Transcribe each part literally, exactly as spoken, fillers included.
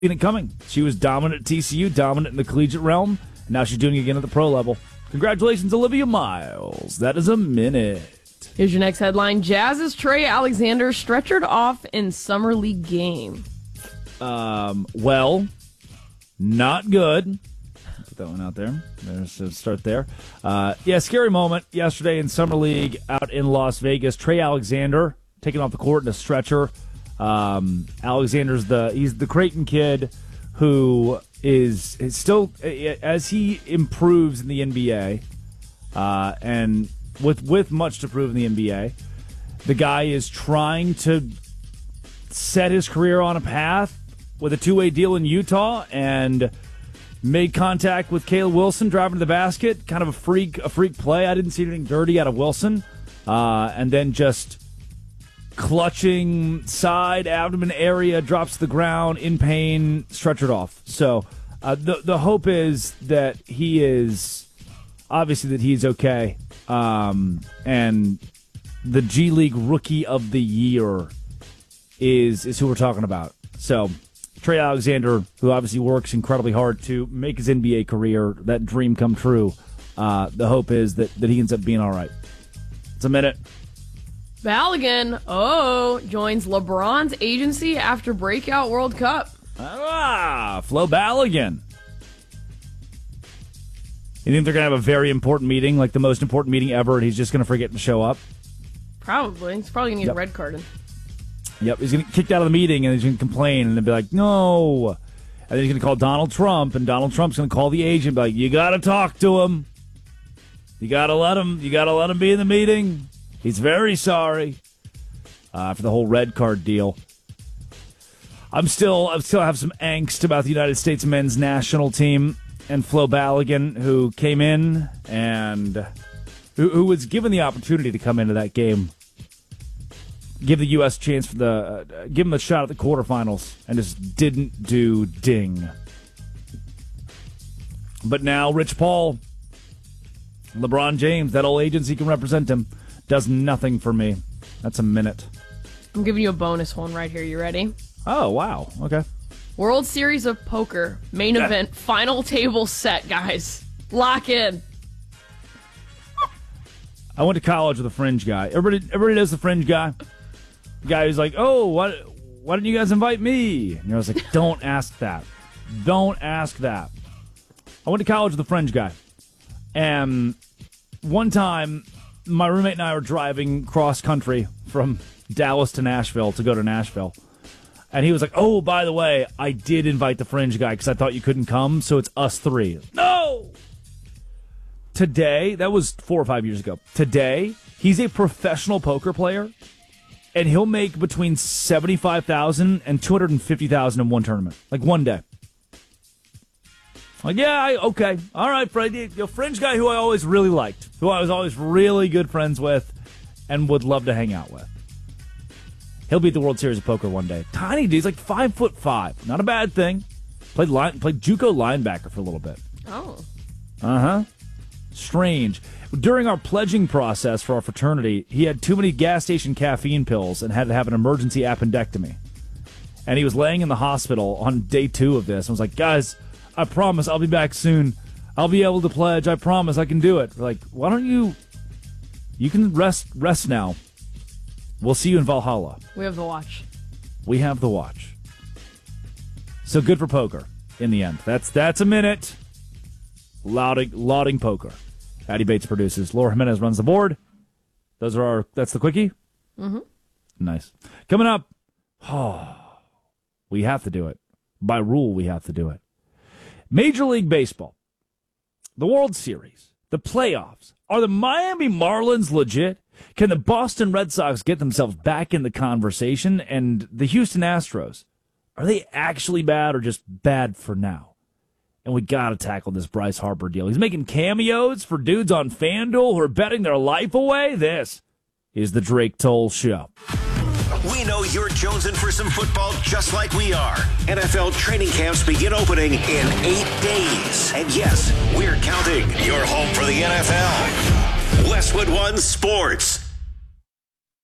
it coming. She was dominant at T C U, dominant in the collegiate realm, and now she's doing it again at the pro level. Congratulations, Olivia Miles. That is a minute. Here's your next headline. Jazz's Trey Alexander stretchered off in summer league game. Um, well, not good. Put that one out there. There's a start there. Uh, yeah, scary moment yesterday in summer league out in Las Vegas. Trey Alexander taken off the court in a stretcher. Um, Alexander's the he's the Creighton kid who is, is still, as he improves in the N B A, uh, and with with much to prove in the N B A, the guy is trying to set his career on a path with a two-way deal in Utah, and made contact with Caleb Wilson driving to the basket. Kind of a freak a freak play. I didn't see anything dirty out of Wilson, uh, and then just clutching side abdomen area, drops to the ground in pain, stretchered off. So uh, the the hope is that he is obviously that he's okay, um, and the G League Rookie of the Year is is who we're talking about. So Trey Alexander, who obviously works incredibly hard to make his N B A career, that dream come true. Uh, the hope is that that he ends up being all right. It's a minute. Balogun, oh, joins LeBron's agency after breakout World Cup. Ah, Flo Balogun. You think they're going to have a very important meeting, like the most important meeting ever, and he's just going to forget to show up? Probably. He's probably going to get Yep. red carded. Yep, he's going to get kicked out of the meeting, and he's going to complain, and they'll be like, no. And then he's going to call Donald Trump, and Donald Trump's going to call the agent and be like, you got to talk to him. You got to let him, you got to let him be in the meeting. He's very sorry uh, for the whole red card deal. I'm still, I still have some angst about the United States men's national team and Flo Balogun, who came in and who, who was given the opportunity to come into that game, give the U S a chance for the, uh, give him a shot at the quarterfinals, and just didn't do ding. But now Rich Paul, LeBron James, that old agency can represent him, does nothing for me. That's a minute. I'm giving you a bonus one right here. You ready? Oh, wow. Okay. World Series of Poker, main Yeah. event, final table set, guys. Lock in. I went to college with a fringe guy. Everybody, everybody knows the fringe guy. The guy who's like, oh, why, why didn't you guys invite me? And I was like, don't ask that. Don't ask that. I went to college with a fringe guy. And one time, my roommate and I were driving cross country from Dallas to Nashville to go to Nashville. And he was like, oh, by the way, I did invite the fringe guy because I thought you couldn't come, so it's us three. No! Today, that was four or five years ago. Today, he's a professional poker player, and he'll make between seventy-five thousand dollars and two hundred fifty thousand dollars in one tournament. Like one day. Like, yeah, I, okay. All right, Freddie. Your fringe guy who I always really liked, who I was always really good friends with and would love to hang out with. He'll be at the World Series of Poker one day. Tiny dude. He's like five foot five. Not a bad thing. Played line, played JUCO linebacker for a little bit. Oh. Uh-huh. Strange. During our pledging process for our fraternity, he had too many gas station caffeine pills and had to have an emergency appendectomy. And he was laying in the hospital on day two of this. I was like, guys, I promise I'll be back soon. I'll be able to pledge. I promise I can do it. We're like, why don't you... You can rest rest now. We'll see you in Valhalla. We have the watch. We have the watch. So good for poker in the end. That's that's a minute. Lauding, lauding poker. Addy Bates produces. Laura Jimenez runs the board. Those are our... That's the quickie? Mm-hmm. Nice. Coming up, oh, we have to do it. By rule, we have to do it. Major League Baseball, the World Series, the playoffs. Are the Miami Marlins legit? Can the Boston Red Sox get themselves back in the conversation? And the Houston Astros, are they actually bad or just bad for now? And we got to tackle this Bryce Harper deal. He's making cameos for dudes on FanDuel who are betting their life away. This is the Drake Toll Show. We know you're jonesing for some football just like we are. N F L training camps begin opening in eight days. And yes, we're counting. Your home for the N F L. Westwood One Sports.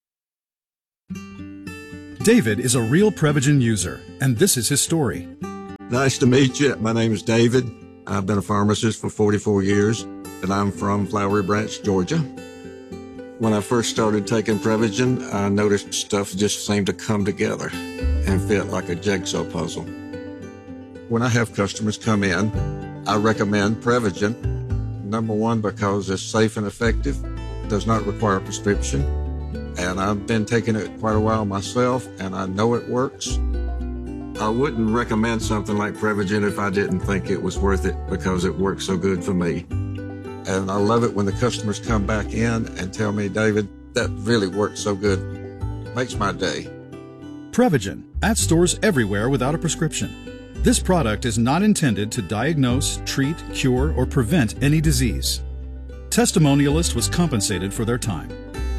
David is a real Prevagen user, and this is his story. Nice to meet you. My name is David. I've been a pharmacist for forty-four years, and I'm from Flowery Branch, Georgia. When I first started taking Prevagen, I noticed stuff just seemed to come together and fit like a jigsaw puzzle. When I have customers come in, I recommend Prevagen. Number one, because it's safe and effective, does not require a prescription, and I've been taking it quite a while myself, and I know it works. I wouldn't recommend something like Prevagen if I didn't think it was worth it because it works so good for me. And I love it when the customers come back in and tell me, David, that really worked so good. Makes my day. Prevagen, at stores everywhere without a prescription. This product is not intended to diagnose, treat, cure, or prevent any disease. Testimonialist was compensated for their time.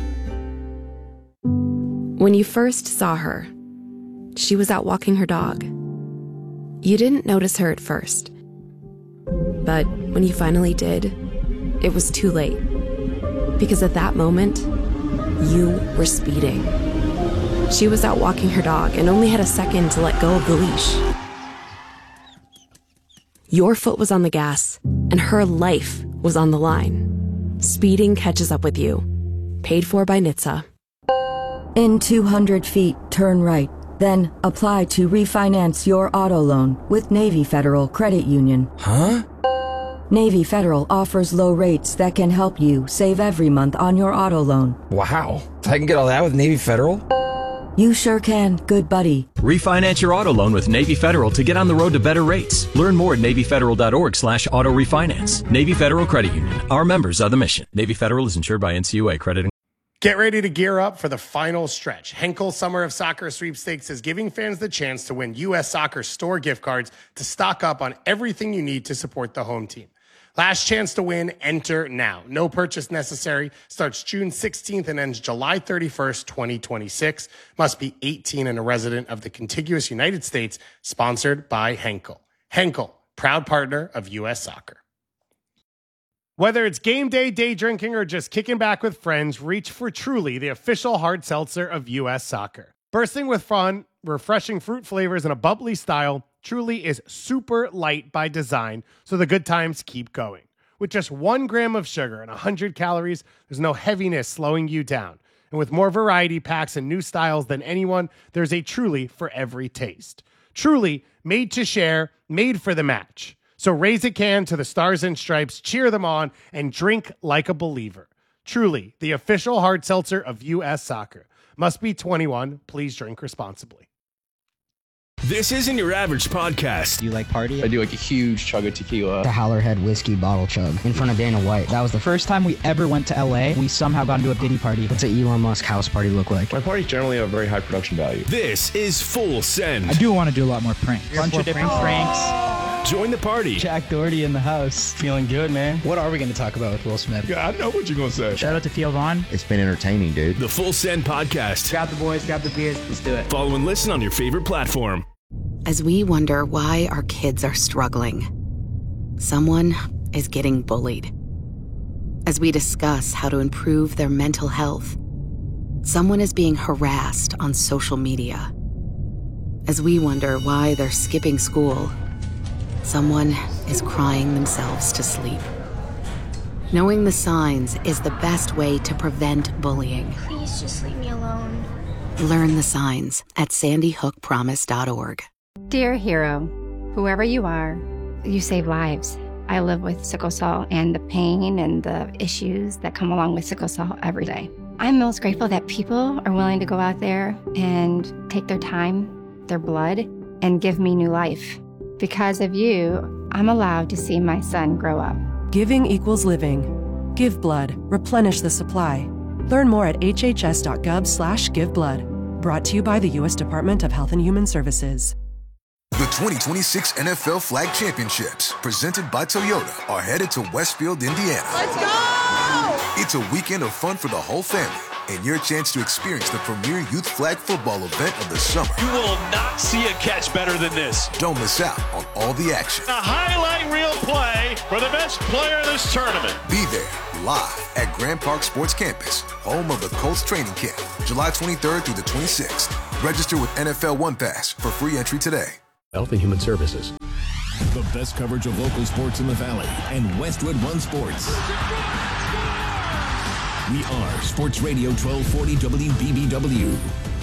When you first saw her, she was out walking her dog. You didn't notice her at first. But when you finally did, it was too late. Because at that moment, you were speeding. She was out walking her dog and only had a second to let go of the leash. Your foot was on the gas, and her life was on the line. Speeding catches up with you. Paid for by N H T S A. In two hundred feet, turn right. Then apply to refinance your auto loan with Navy Federal Credit Union. Huh? Navy Federal offers low rates that can help you save every month on your auto loan. Wow. I can get all that with Navy Federal? You sure can, good buddy. Refinance your auto loan with Navy Federal to get on the road to better rates. Learn more at NavyFederal.org slash auto refinance. Navy Federal Credit Union. Our members are the mission. Navy Federal is insured by N C U A. Credit. Get ready to gear up for the final stretch. Henkel Summer of Soccer Sweepstakes is giving fans the chance to win U S Soccer store gift cards to stock up on everything you need to support the home team. Last chance to win, enter now. No purchase necessary. Starts June sixteenth and ends July thirty-first, twenty twenty-six. Must be eighteen and a resident of the contiguous United States. Sponsored by Henkel. Henkel, proud partner of U S Soccer. Whether it's game day, day drinking, or just kicking back with friends, reach for Truly, the official hard seltzer of U S Soccer. Bursting with fun, refreshing fruit flavors, and a bubbly style, Truly is super light by design, so the good times keep going. With just one gram of sugar and one hundred calories, there's no heaviness slowing you down. And with more variety packs and new styles than anyone, there's a Truly for every taste. Truly, made to share, made for the match. So raise a can to the Stars and Stripes, cheer them on, and drink like a believer. Truly, the official hard seltzer of U S Soccer. Must be twenty-one. Please drink responsibly. This isn't your average podcast. Do you like party? I do like a huge chug of tequila. The Howlerhead whiskey bottle chug in front of Dana White. That was the first time we ever went to L A. We somehow got into a Diddy party. What's an Elon Musk house party look like? My parties generally have a very high production value. This is Full Send. I do want to do a lot more pranks. Bunch of different pranks. Join the party. Jack Doherty in the house. Feeling good, man. What are we going to talk about with Will Smith? Yeah, I know what you're going to say. Shout out to Theo Vaughn. It's been entertaining, dude. The Full Send Podcast. Grab the boys, grab the beers. Let's do it. Follow and listen on your favorite platform. As we wonder why our kids are struggling, someone is getting bullied. As we discuss how to improve their mental health, someone is being harassed on social media. As we wonder why they're skipping school, someone is crying themselves to sleep. Knowing the signs is the best way to prevent bullying. Please just leave me alone. Learn the signs at sandy hook promise dot org. Dear hero, whoever you are, you save lives. I live with sickle cell and the pain and the issues that come along with sickle cell every day. I'm most grateful that people are willing to go out there and take their time, their blood, and give me new life. Because of you, I'm allowed to see my son grow up. Giving equals living. Give blood. Replenish the supply. Learn more at h h s dot gov slash give blood. Brought to you by the U S Department of Health and Human Services. The twenty twenty-six N F L Flag Championships, presented by Toyota, are headed to Westfield, Indiana. Let's go! It's a weekend of fun for the whole family and your chance to experience the premier youth flag football event of the summer. You will not see a catch better than this. Don't miss out on all the action. A highlight reel play for the best player of this tournament. Be there live at Grand Park Sports Campus, home of the Colts training camp, July twenty-third through the twenty-sixth. Register with N F L One Pass for free entry today. Health and Human Services. The best coverage of local sports in the Valley and Westwood One Sports. We are Sports Radio twelve forty W B B W.